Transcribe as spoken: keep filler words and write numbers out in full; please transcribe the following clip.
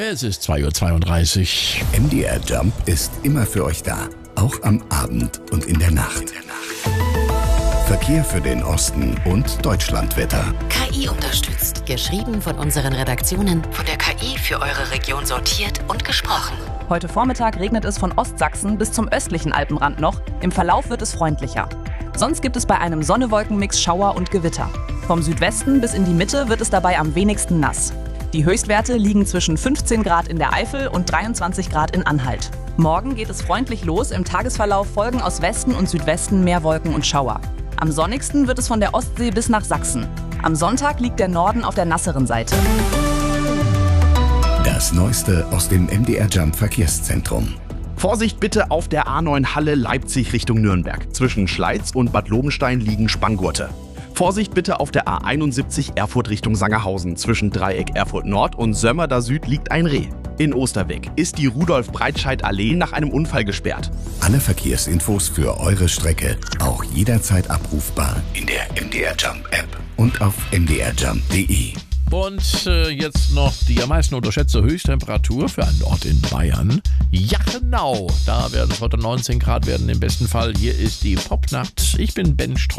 Es ist zwei Uhr zweiunddreißig. M D R Jump ist immer für euch da, auch am Abend und in der Nacht. Verkehr für den Osten und Deutschlandwetter. K I unterstützt. Geschrieben von unseren Redaktionen, von der K I für eure Region sortiert und gesprochen. Heute Vormittag regnet es von Ostsachsen bis zum östlichen Alpenrand noch. Im Verlauf wird es freundlicher. Sonst gibt es bei einem Sonne-Wolken-Mix Schauer und Gewitter. Vom Südwesten bis in die Mitte wird es dabei am wenigsten nass. Die Höchstwerte liegen zwischen fünfzehn Grad in der Eifel und dreiundzwanzig Grad in Anhalt. Morgen geht es freundlich los. Im Tagesverlauf folgen aus Westen und Südwesten mehr Wolken und Schauer. Am sonnigsten wird es von der Ostsee bis nach Sachsen. Am Sonntag liegt der Norden auf der nasseren Seite. Das Neueste aus dem M D R Jump Verkehrszentrum. Vorsicht bitte auf der A neun Halle Leipzig Richtung Nürnberg. Zwischen Schleiz und Bad Lobenstein liegen Spanngurte. Vorsicht bitte auf der A einundsiebzig Erfurt Richtung Sangerhausen. Zwischen Dreieck Erfurt Nord und Sömmerda Süd liegt ein Reh. In Osterweg ist die Rudolf-Breitscheid-Allee nach einem Unfall gesperrt. Alle Verkehrsinfos für eure Strecke auch jederzeit abrufbar in der M D R Jump App und auf m d r jump punkt d e. Und äh, jetzt noch die am meisten unterschätzte Höchsttemperatur für einen Ort in Bayern. Jachenau. Da werden es heute neunzehn Grad werden im besten Fall. Hier ist die Popnacht. Ich bin Ben Streu.